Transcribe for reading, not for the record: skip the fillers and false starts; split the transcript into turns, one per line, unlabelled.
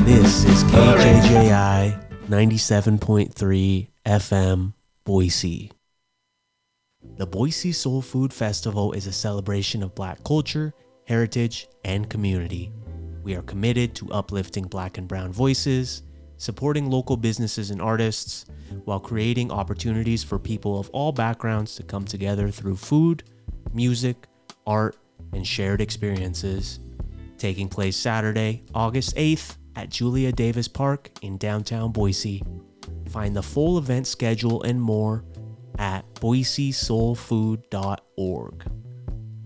This is KJJI 97.3 FM, Boise. The Boise Soul Food Festival is a celebration of Black culture, heritage, and community. We are committed to uplifting Black and Brown voices, supporting local businesses and artists, while creating opportunities for people of all backgrounds to come together through food, music, art, and shared experiences. Taking place Saturday, August 8th at Julia Davis Park in downtown Boise. Find the full event schedule and more at boisesoulfood.org.